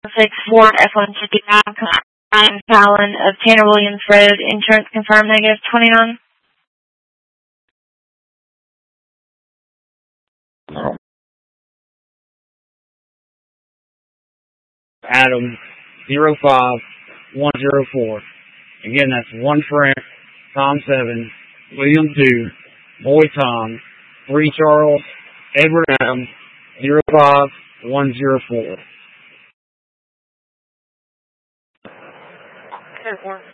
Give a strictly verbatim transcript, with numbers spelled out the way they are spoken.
six four F one fifty-nine. Ryan Fallon of Tanner Williams Road. Insurance confirmed negative twenty-nine. Adam zero five one zero four. Again, that's one Frank, Tom seven, William two, Boy Tom, three Charles, Edward Adam, zero five one zero four.